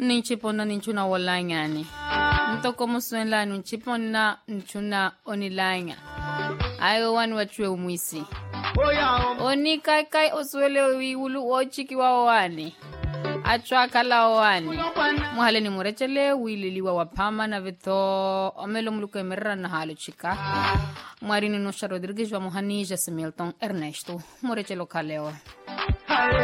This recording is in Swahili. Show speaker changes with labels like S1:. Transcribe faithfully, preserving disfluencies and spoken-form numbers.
S1: ninchipona ninchuna wolangani. Ntoko muswenla ninchipona ninchuna onilanga. Ayo wanu wachwe umwisi. Oni kai kai oswele wiulu ochiki wa wani. Achwa kala wani. Muhale ni murechele wililiwa wapama na vito omelo muluko emerra na halo chika. Muarini Nosha Rodrigues wa muhanija Similton Ernesto. Murechelo kaleo.